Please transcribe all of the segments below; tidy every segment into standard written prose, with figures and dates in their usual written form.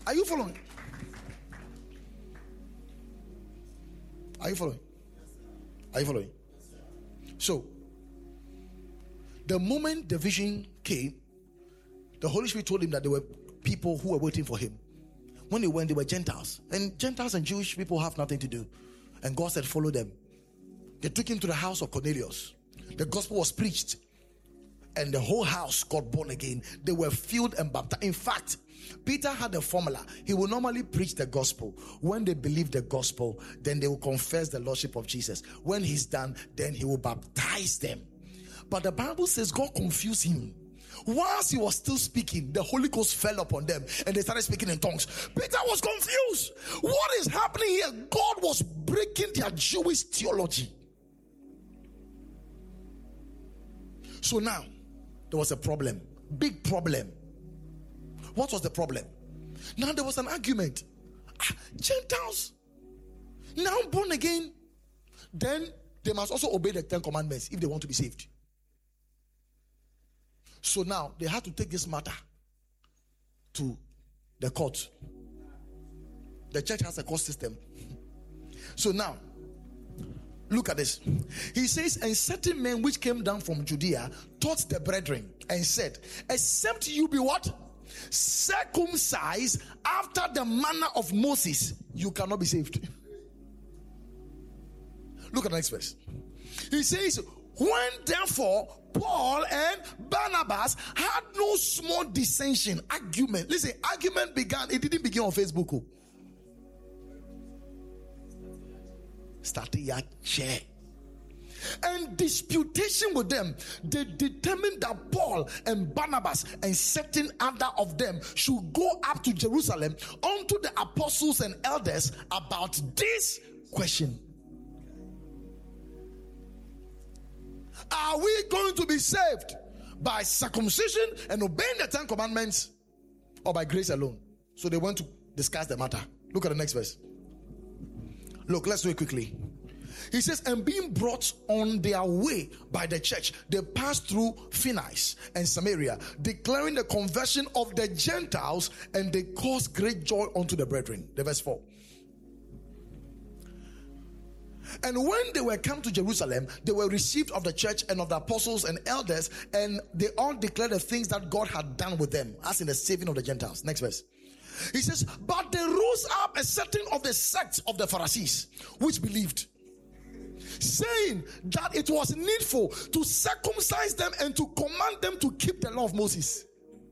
Are you following? Are you following? Are you following? So, the moment the vision came, the Holy Spirit told him that there were people who were waiting for him. When they went, they were Gentiles. And Gentiles and Jewish people have nothing to do. And God said, follow them. They took him to the house of Cornelius. The gospel was preached. And the whole house got born again. They were filled and baptized. In fact, Peter had a formula. He will normally preach the gospel. When they believe the gospel, then they will confess the lordship of Jesus. When he's done, then he will baptize them. But the Bible says God confused him. Whilst he was still speaking, the Holy Ghost fell upon them and they started speaking in tongues. Peter was confused. What is happening here? God was breaking their Jewish theology. So now, there was a problem. Big problem. What was the problem? Now there was an argument. Gentiles, now born again, then they must also obey the 10 commandments if they want to be saved. So now they had to take this matter to the court. The church has a court system. So now, look at this. He says, and certain men which came down from Judea taught the brethren and said, except you be what? Circumcised after the manner of Moses, you cannot be saved. Look at the next verse. He says, when therefore Paul and Barnabas had no small dissension, argument. Listen, argument began, it didn't begin on Facebook. Started your chair. And disputation with them, they determined that Paul and Barnabas and certain other of them should go up to Jerusalem unto the apostles and elders about this question. Are we going to be saved by circumcision and obeying the 10 commandments, or by grace alone? So they went to discuss the matter. Look at the next verse. Look, let's do it quickly. He says, and being brought on their way by the church, they passed through Phoenicia and Samaria, declaring the conversion of the Gentiles, and they caused great joy unto the brethren. The verse 4. And when they were come to Jerusalem, they were received of the church and of the apostles and elders, and they all declared the things that God had done with them, as in the saving of the Gentiles. Next verse. He says, but there rose up a certain of the sect of the Pharisees, which believed, saying that it was needful to circumcise them and to command them to keep the law of Moses.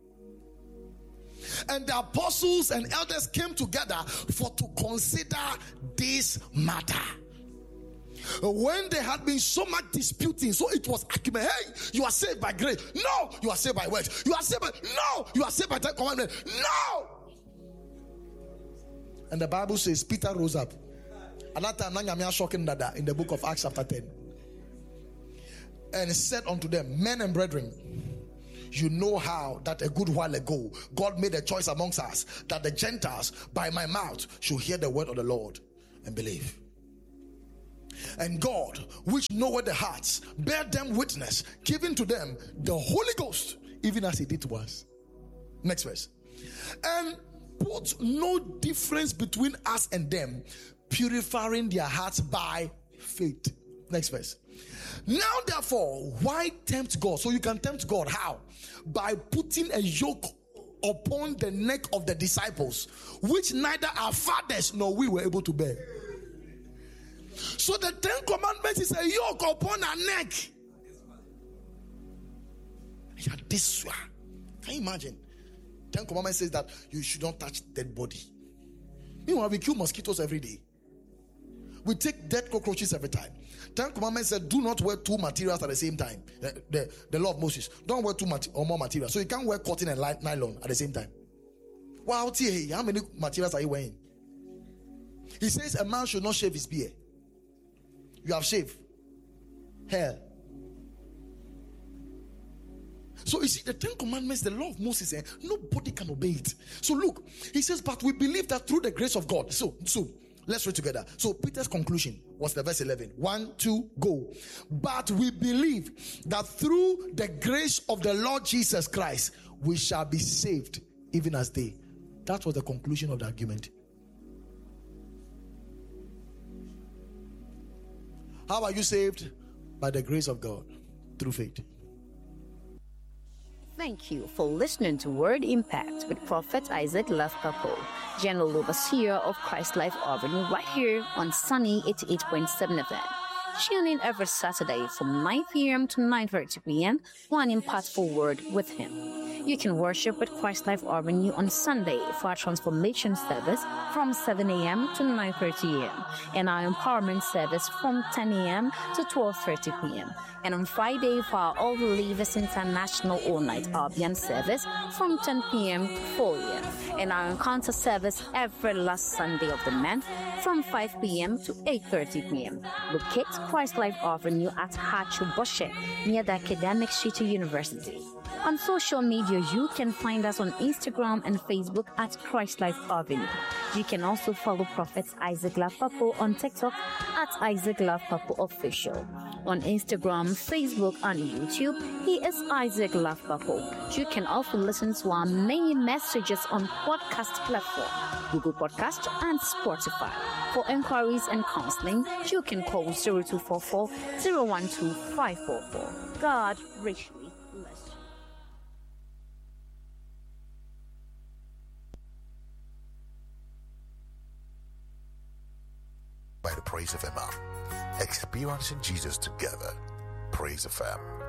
And the apostles and elders came together for to consider this matter. When there had been so much disputing, so it was argument. Hey, you are saved by grace. No, you are saved by works. You are saved by, no, you are saved by 10 commandments. No. And the Bible says Peter rose up. At that time, shocking that in the book of Acts chapter 10. And said unto them, men and brethren, you know how that a good while ago God made a choice amongst us that the Gentiles by my mouth should hear the word of the Lord and believe. And God, which knoweth the hearts, bear them witness, giving to them the Holy Ghost, even as he did to us. Next verse. And put no difference between us and them, purifying their hearts by faith. Next verse. Now therefore, why tempt God? So you can tempt God. How? By putting a yoke upon the neck of the disciples, which neither our fathers nor we were able to bear. So the 10 commandments is a yoke upon our neck. Yeah, this one. Can you imagine? 10 commandments says that you should not touch dead body. Meanwhile, we kill mosquitoes every day. We take dead cockroaches every time. 10 commandments said do not wear 2 materials at the same time. The law of Moses. Don't wear 2 or more materials. So you can't wear cotton and nylon at the same time. Wow, how many materials are you wearing? He says a man should not shave his beard. You have shaved hair. So you see, the 10 commandments, the law of Moses, nobody can obey it. So look, he says, but we believe that through the grace of God. So let's read together. So Peter's conclusion was the verse 11. 1, 2, go. But we believe that through the grace of the Lord Jesus Christ, we shall be saved, even as they. That was the conclusion of the argument. How are you saved? By the grace of God, through faith. Thank you for listening to Word Impact with Prophet Isaac Love Papo, General Overseer of Christ Life Avenue, right here on Sunny 88.7 FM. Tune in every Saturday from 9 p.m. to 9:30 p.m. for an impactful word with him. You can worship with Christ Life Avenue on Sunday for our transformation service from 7 a.m. to 9:30 a.m. and our empowerment service from 10 a.m. to 12:30 p.m. and on Friday for our All Believers International All-Night Albion service from 10 p.m. to 4 a.m. and our encounter service every last Sunday of the month from 5 p.m. to 8:30 p.m. Locate Christ Life Avenue at Hachu Boshe near the Academic City University. On social media, you can find us on Instagram and Facebook at Christ Life Avenue. You can also follow Prophet Isaac Lapapo on TikTok at Isaac Lapapo Official. On Instagram, Facebook, and YouTube, he is Isaac Lapapo. You can also listen to our many messages on podcast platform, Google Podcast, and Spotify. For inquiries and counseling, you can call 0244 012 544. God richly bless you. By the Praise FM app. Experiencing Jesus together. Praise FM.